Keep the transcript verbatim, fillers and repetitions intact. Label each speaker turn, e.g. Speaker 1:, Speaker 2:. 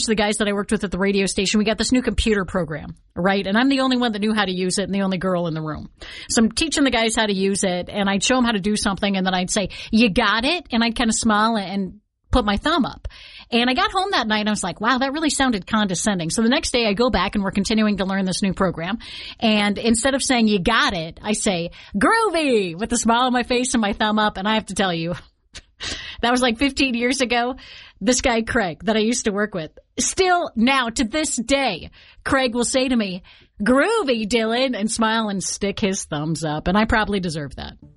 Speaker 1: teach the guys that I worked with at the radio station. We got this new computer program, right? And I'm the only one that knew how to use it and the only girl in the room. So I'm teaching the guys how to use it, and I'd show them how to do something, and then I'd say, you got it? And I'd kind of smile and put my thumb up. And I got home that night and I was like, wow, that really sounded condescending. So the next day I go back and we're continuing to learn this new program. And instead of saying, you got it, I say, groovy, with a smile on my face and my thumb up. And I have to tell you, that was like fifteen years ago. This guy, Craig, that I used to work with, still now to this day, Craig will say to me, groovy, Dylan, and smile and stick his thumbs up. And I probably deserve that.